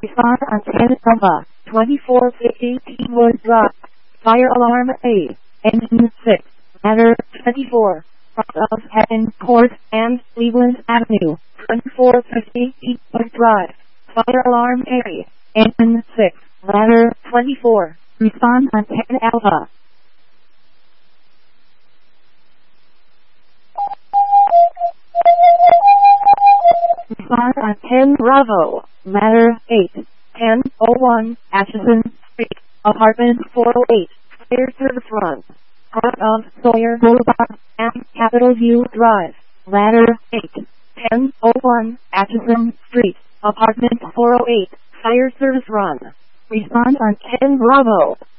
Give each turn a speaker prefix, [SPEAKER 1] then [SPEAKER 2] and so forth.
[SPEAKER 1] Respond on 10 Alpha, 2450 Teamwood Drive. Fire alarm A. Engine 6. Ladder 24. Front of Heaven Court and Cleveland Avenue, 2450 Teamwood Drive. Fire alarm A. Engine 6. Ladder 24. Respond on 10 Alpha. Respond on 10 Bravo. Ladder 8. 1001 Atchison Street. Apartment 408. Fire service run. Front of Sawyer Boulevard and Capitol View Drive. Ladder 8. 1001 Atchison Street. Apartment 408. Fire service run. Respond on 10 Bravo.